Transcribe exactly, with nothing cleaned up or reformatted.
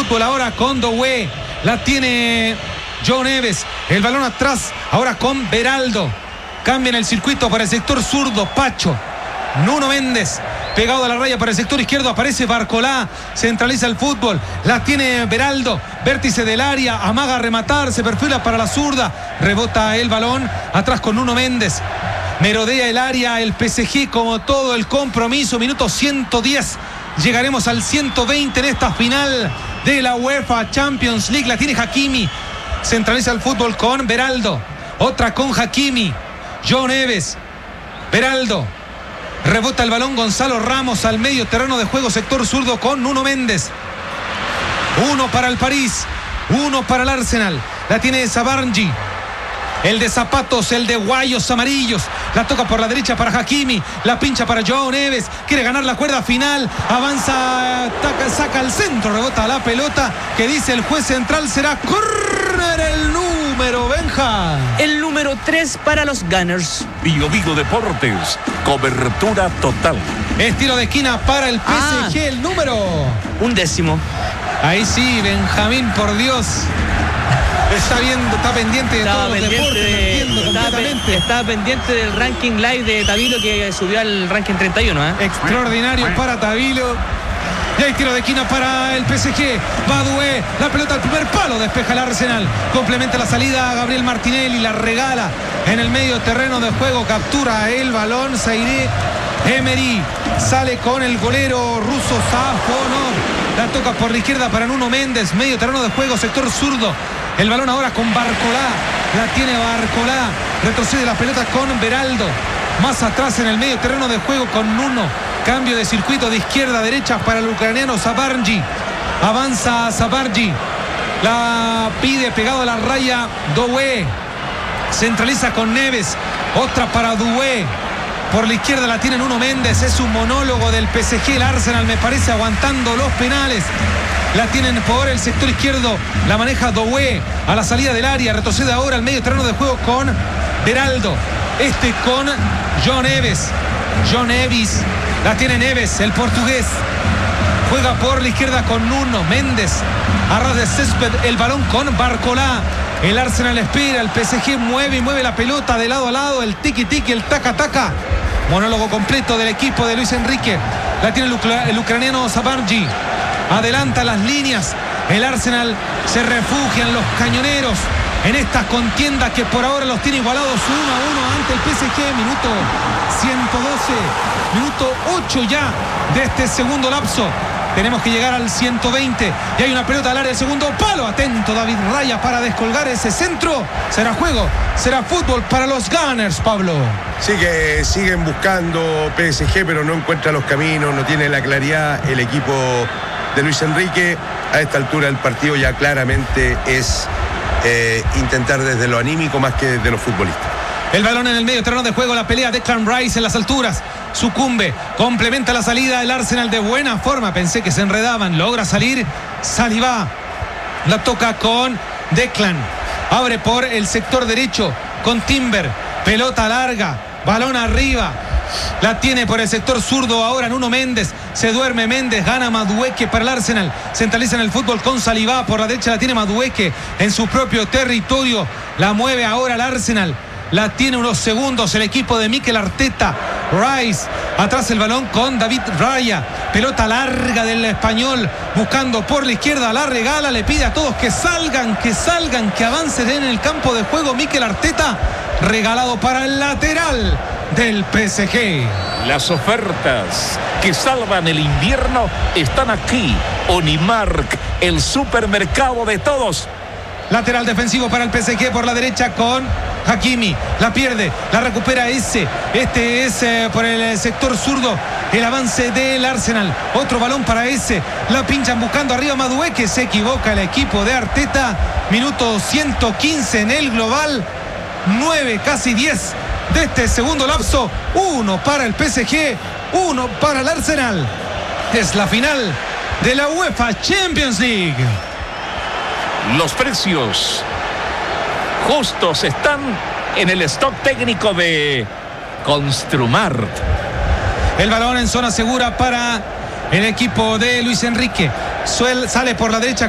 fútbol ahora con Doué. La tiene Joe Neves. El balón atrás ahora con Beraldo. Cambia en el circuito para el sector zurdo. Pacho. Nuno Méndez. Pegado a la raya para el sector izquierdo. Aparece Barcolá. Centraliza el fútbol. La tiene Beraldo. Vértice del área. Amaga a rematar. Se perfila para la zurda. Rebota el balón. Atrás con Nuno Méndez. Merodea el área. El P S G como todo el compromiso. Minuto ciento diez. Llegaremos al ciento veinte en esta final de la UEFA Champions League. La tiene Hakimi. Centraliza el fútbol con Beraldo. Otra con Hakimi. Joe Neves. Beraldo. Rebota el balón Gonzalo Ramos al medio terreno de juego, sector zurdo con Nuno Méndez. Uno para el París, uno para el Arsenal. La tiene Sabarnji. El de zapatos, el de guayos amarillos. La toca por la derecha para Hakimi. La pincha para Joe Neves. Quiere ganar la cuerda final. Avanza, taca, saca al centro. Rebota la pelota. Que dice el juez central será córner el número, Benja. El número tres para los Gunners. Bio Vigo Deportes. Cobertura total. Es tiro de esquina para el P S G. Ah, el número. Un décimo. Ahí sí, Benjamín, por Dios. Está viendo, está pendiente de estaba todos los deportes, de, entiendo estaba, completamente. Estaba pendiente del ranking live de Tavilo que subió al ranking treinta y uno. ¿eh? Extraordinario para Tavilo. Y hay tiro de esquina para el P S G. Va Doué, la pelota al primer palo, despeja el Arsenal. Complementa la salida a Gabriel Martinelli, la regala en el medio terreno de juego. Captura el balón Zaire Emery. Sale con el golero ruso Safonov. La toca por la izquierda para Nuno Méndez. Medio terreno de juego, sector zurdo. El balón ahora con Barcolá. La tiene Barcolá. Retrocede la pelota con Beraldo. Más atrás en el medio terreno de juego con Nuno. Cambio de circuito de izquierda a derecha para el ucraniano Sabarnji. Avanza Sabarnji. La pide pegado a la raya Doué. Centraliza con Neves. Otra para Doué. Por la izquierda la tiene Nuno Méndez. Es un monólogo del P S G. El Arsenal me parece aguantando los penales. La tienen por el sector izquierdo. La maneja Doué a la salida del área. Retrocede ahora al medio terreno de juego con Beraldo. Este con Joe Neves. Joe Neves. La tiene Neves, el portugués. Juega por la izquierda con Nuno Méndez. A ras de césped el balón con Barcolá. El Arsenal espera. El P S G mueve y mueve la pelota de lado a lado. El tiki tiki, el taca taca. Monólogo completo del equipo de Luis Enrique. La tiene el, ucra- el ucraniano Sabarnji. Adelanta las líneas. El Arsenal se refugia en los cañoneros en estas contiendas que por ahora los tiene igualados uno a uno ante el P S G. Minuto ciento doce, minuto ocho ya de este segundo lapso. Tenemos que llegar al ciento veinte y hay una pelota al área del segundo palo. Atento David Raya para descolgar ese centro. Será juego, será fútbol para los Gunners, Pablo. Sí, que siguen buscando P S G, pero no encuentra los caminos, no tiene la claridad el equipo de Luis Enrique. A esta altura del partido ya claramente es eh, intentar desde lo anímico más que desde lo futbolístico. El balón en el medio terreno de juego, la pelea de Declan Rice en las alturas. Sucumbe, complementa la salida del Arsenal de buena forma. Pensé que se enredaban, logra salir Saliba. La toca con Declan. Abre por el sector derecho con Timber. Pelota larga, balón arriba. La tiene por el sector zurdo ahora Nuno Méndez. Se duerme Méndez, gana Madueke para el Arsenal. Centraliza en el fútbol con Saliba. Por la derecha la tiene Madueke en su propio territorio. La mueve ahora el Arsenal. La tiene unos segundos el equipo de Mikel Arteta. Rice, atrás el balón con David Raya. Pelota larga del español, buscando por la izquierda, la regala, le pide a todos que salgan, que salgan, que avancen en el campo de juego. Mikel Arteta, regalado para el lateral del P S G. Las ofertas que salvan el invierno están aquí. Onimark, el supermercado de todos. Lateral defensivo para el P S G por la derecha con Hakimi. La pierde, la recupera ese. Este es eh, por el sector zurdo el avance del Arsenal. Otro balón para ese. La pinchan buscando arriba Madueke. Se equivoca el equipo de Arteta. Minuto ciento quince en el global. nueve, casi diez de este segundo lapso. Uno para el P S G, uno para el Arsenal. Es la final de la UEFA Champions League. Los precios justos están en el stock técnico de Construmart. El balón en zona segura para el equipo de Luis Enrique. Suel, sale por la derecha